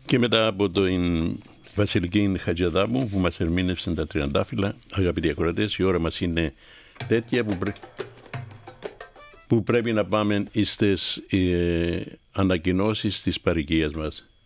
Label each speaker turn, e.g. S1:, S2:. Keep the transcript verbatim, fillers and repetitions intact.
S1: Και μετά από την Βασιλική Χατζηδάμου που μας ερμήνευσε τα τριαντάφυλλα, αγαπητοί ακροατές, η ώρα μας είναι τέτοια που, πρέ... που πρέπει να πάμε στις ε, ανακοινώσεις της παροικίας μας.